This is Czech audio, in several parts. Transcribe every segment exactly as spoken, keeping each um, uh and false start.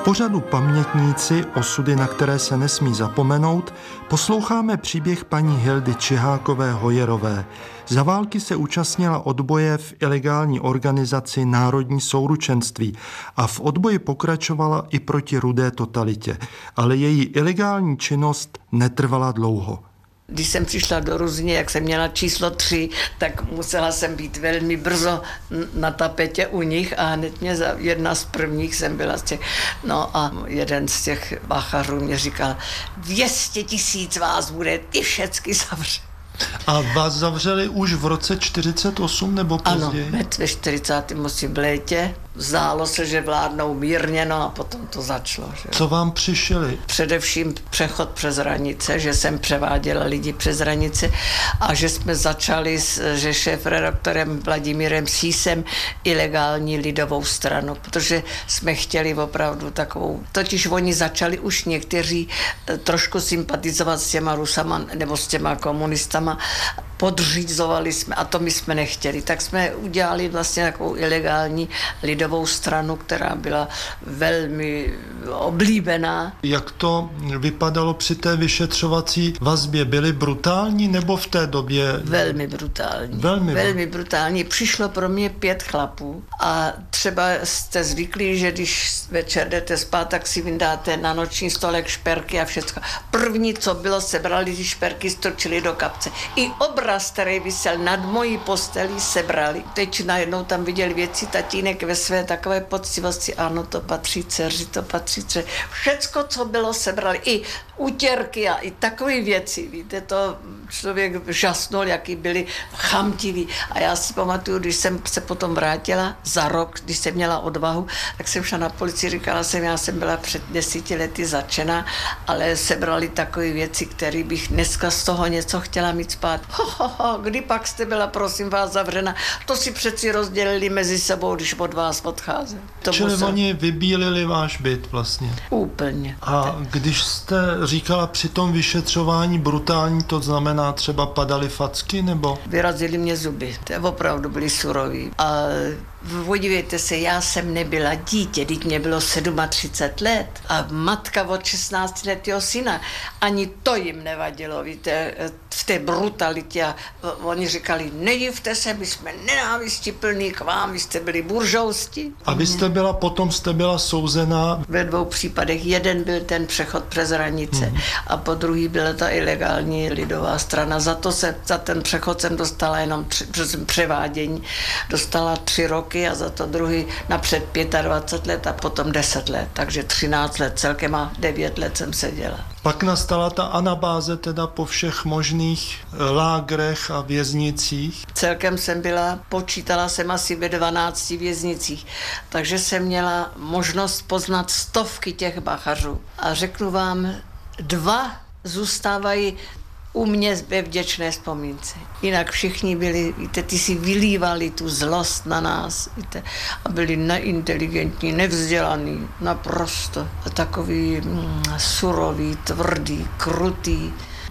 pořadu Pamětníci, osudy, na které se nesmí zapomenout, posloucháme příběh paní Hildy Čihákové-Hojerové. Za války se účastnila odboje v ilegální organizaci Národní souručenství a v odboji pokračovala i proti rudé totalitě, ale její ilegální činnost netrvala dlouho. Když jsem přišla do Ruzně, jak jsem měla číslo tři, tak musela jsem být velmi brzo na tapetě u nich a hned mě za jedna z prvních jsem byla z těch. No a jeden z těch bachařů mě říkal, dvě stě tisíc vás bude, ty všecky zavře. A vás zavřeli už v roce čtyřicet osm nebo později? Ano, ve čtyřicátém osmém v létě. Zdálo se, že vládnou mírně, no a potom to začalo. Že? Co vám přišili? Především přechod přes hranice, že jsem převáděla lidi přes hranice a že jsme začali s že šéfredaktorem Vladimírem Sísem ilegální lidovou stranu, protože jsme chtěli opravdu takovou, totiž oni začali už někteří trošku sympatizovat s těma Rusama nebo s těma komunistama, podřízovali jsme a to my jsme nechtěli, tak jsme udělali vlastně takovou ilegální lidovou stranu, která byla velmi oblíbená. Jak to vypadalo při té vyšetřovací vazbě? Byli brutální nebo v té době? Velmi brutální. Velmi, velmi brutální. Přišlo pro mě pět chlapů a třeba jste zvyklí, že když večer jdete spát, tak si vyndáte na noční stolek šperky a všechno. První, co bylo, sebrali ty šperky, strčili do kapce. I obraz, který visel nad mojí postelí, sebrali. Teď najednou tam viděli věci, tatínek ve své takové poctivosti, ano, to patří dceři, to patří dceři. Všecko, co bylo, sebrali. I utěrky a i takové věci. Víte, to člověk žasnul, jaký byli chamtiví. A já si pamatuju, když jsem se potom vrátila za rok, když jsem měla odvahu, tak jsem šla na policii, říkala jsem, já jsem byla před desíti lety začena, ale sebrali takové věci, které bych dneska z toho něco chtěla mít spát. Ho, ho, ho, kdy pak jste byla, prosím vás, zavřena? To si přeci rozdělili mezi sebou, když od vás odcházeli. Čili musel... oni vybílili váš byt vlastně. Úplně. A když jste říkala při tom vyšetřování brutální, to znamená třeba padaly facky, nebo? Vyrazili mě zuby, to opravdu byly suroví. A podívejte se, já jsem nebyla dítě, teď mě bylo třicet sedm let a matka od šestnáctiletého syna. Ani to jim nevadilo, víte, v té brutalitě. A oni říkali, nedivte se, my jsme nenávistiplní k vám, vy jste byli buržousti. A vy jste byla, potom jste byla souzená? Ve dvou případech. Jeden byl ten přechod přes hranice hmm. a po druhý byla ta ilegální lidová strana. Za to se, za ten přechod jsem dostala jenom tři, přes převádění, dostala tři roky a za to druhý napřed dvacet pět let a potom deset let. Takže třináct let, celkem a devět let jsem seděla. Pak nastala ta anabáze teda po všech možných lágrech a věznicích. Celkem jsem byla, počítala jsem asi ve dvanácti věznicích, takže jsem měla možnost poznat stovky těch bachařů. A řeknu vám, dva zůstávají u mě ve vděčné vzpomínce. Jinak všichni byli, víte, ty si vylívali tu zlost na nás, víte, a byli neinteligentní, nevzdělaní, naprosto takový mm, surový, tvrdý, krutý.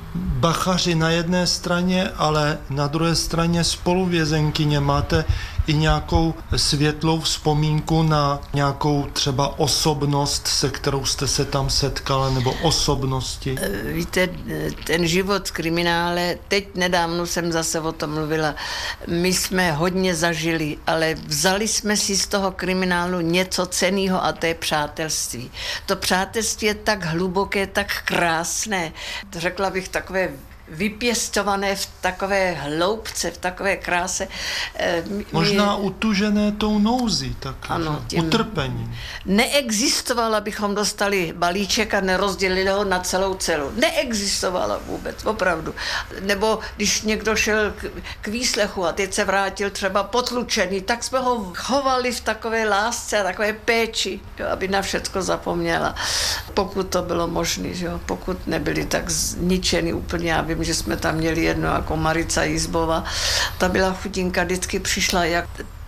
Bachaři na jedné straně, ale na druhé straně spoluvězenkyně. Máte i nějakou světlou vzpomínku na nějakou třeba osobnost, se kterou jste se tam setkala, nebo osobnosti? Víte, ten život v kriminále, teď nedávno jsem zase o tom mluvila, my jsme hodně zažili, ale vzali jsme si z toho kriminálu něco cenného a to je přátelství. To přátelství je tak hluboké, tak krásné, řekla bych takové vypěstované v takové hloubce, v takové kráse. My... Možná utužené tou nouzí, tak ano, tím... utrpením. Neexistovalo, abychom dostali balíček a nerozdělili ho na celou celu. Neexistovalo vůbec, opravdu. Nebo když někdo šel k, k výslechu a teď se vrátil třeba potlučený, tak jsme ho chovali v takové lásce a takové péči, jo, aby na všecko zapomněla. Pokud to bylo možné, že jo, pokud nebyli tak zničený úplně. Já vím, že jsme tam měli jedno jako Marica Jizbova. Ta byla chudinka, vždycky přišla jak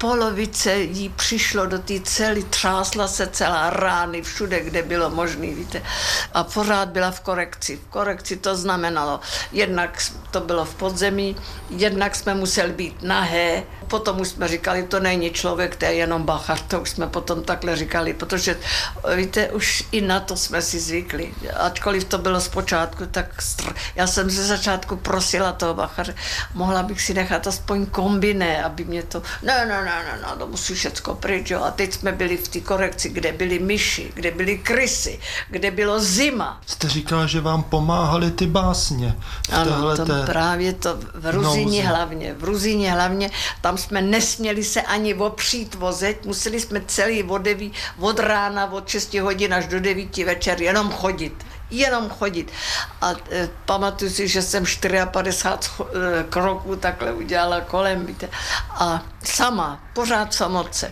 polovice jí přišlo do té cely, třásla se celá, rány všude, kde bylo možné, víte. A pořád byla v korekci. V korekci to znamenalo, jednak to bylo v podzemí, jednak jsme museli být nahé, potom už jsme říkali, to není člověk, to je jenom bachar, to už jsme potom takhle říkali, protože víte, už i na to jsme si zvykli. Ačkoliv to bylo zpočátku, tak str... já jsem ze začátku prosila toho bachaře, mohla bych si nechat aspoň kombiné, aby mě to, ne, ne, ne, ne, ne to musí všecko pryč, jo. A teď jsme byli v té korekci, kde byly myši, kde byly krysy, kde bylo zima. Jste říkala, že vám pomáhaly ty básně. Ano, to právě to v Ruzíně nouzi. hlavně, v Ruzíně hlavně, tam jsme nesměli se ani opřít vozeť, museli jsme celý od, deví, od rána, od šesti hodin až do devíti večer jenom chodit. Jenom chodit. A e, pamatuju si, že jsem padesát čtyři e, kroků takhle udělala kolem, víte. A sama, pořád samotce.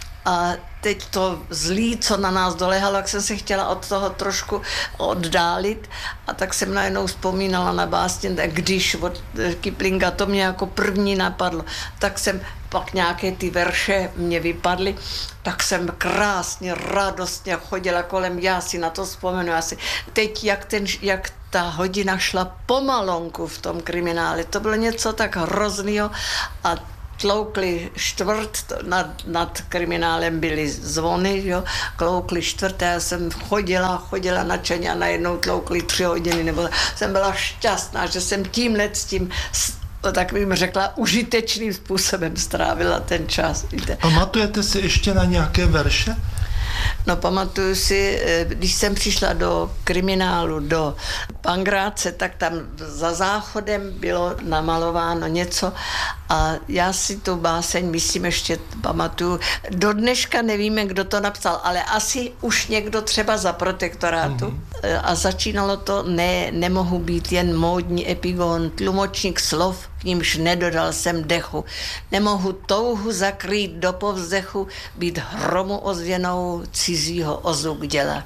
A teď to zlý, co na nás dolehalo, jak jsem se chtěla od toho trošku oddálit a tak jsem najednou vzpomínala na básně, když od Kiplinga to mě jako první napadlo, tak jsem pak nějaké ty verše mě vypadly, tak jsem krásně, radostně chodila kolem, já si na to vzpomenu asi. Teď, jak, ten, jak ta hodina šla pomalonku v tom kriminále, to bylo něco tak hroznýho a tloukli čtvrt, nad, nad kriminálem byly zvony, jo, tloukli čtvrt, já jsem chodila, chodila nadšeně a najednou tloukli tři hodiny, nebo jsem byla šťastná, že jsem tímhle s tím, tak bych řekla, užitečným způsobem strávila ten čas. Víte. Pamatujete si ještě na nějaké verše? No pamatuju si, když jsem přišla do kriminálu, do Pangráce, tak tam za záchodem bylo namalováno něco a já si tu báseň, myslím, ještě pamatuju. Do dneška nevíme, kdo to napsal, ale asi už někdo třeba za protektorátu. Mm-hmm. A začínalo to, ne, nemohu být jen módní epigon, tlumočník slov, k nímž nedodal jsem dechu. Nemohu touhu zakrýt do povzdechu, být hromu ozvěnou cizího ozuk děla.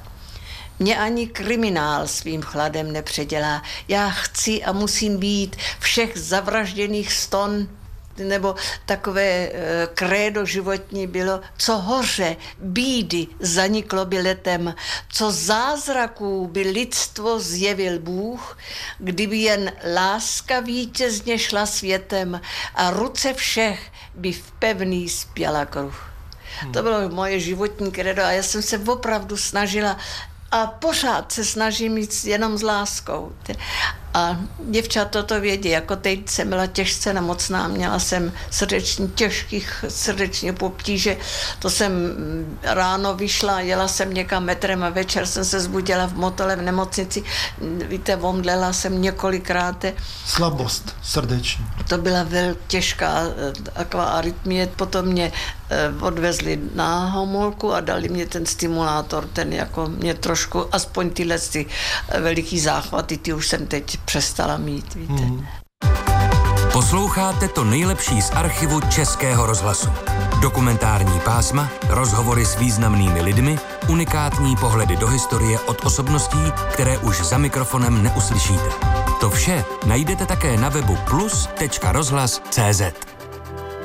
Mě ani kriminál svým chladem nepředělá. Já chci a musím být všech zavražděných ston, nebo takové e, krédo životní bylo, co hoře, bídy zaniklo by letem, co zázraků by lidstvo zjevil Bůh, kdyby jen láska vítězně šla světem a ruce všech by v pevný spěla kruh. Hmm. To bylo moje životní krédo a já jsem se opravdu snažila a pořád se snažím jít jenom s láskou. A děvčata to vědí, jako teď jsem byla těžce nemocná, měla jsem srdeční, těžkých srdečně potíže, to jsem ráno vyšla, jela jsem někam metrem a večer jsem se zbudila v motole v nemocnici, víte, omdlela jsem několikrát. Slabost srdeční. To byla velmi těžká taková arytmie, potom mě odvezli na Homolku a dali mě ten stimulátor, ten jako mě trošku, aspoň tyhle ty veliký záchvaty, ty už jsem teď přestala mít, víte. Hmm. Posloucháte to nejlepší z archivu Českého rozhlasu. Dokumentární pásma, rozhovory s významnými lidmi, unikátní pohledy do historie od osobností, které už za mikrofonem neuslyšíte. To vše najdete také na webu plus tečka rozhlas tečka cé zet.